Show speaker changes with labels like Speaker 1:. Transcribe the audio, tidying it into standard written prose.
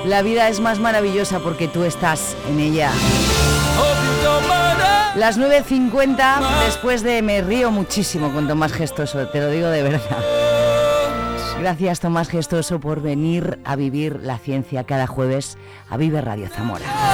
Speaker 1: La vida es más maravillosa porque tú estás en ella. Las 9:50, después de Me río muchísimo con Tomás Gestoso, te lo digo de verdad. Gracias, Tomás Gestoso, por venir a vivir la ciencia cada jueves a Vive Radio Zamora.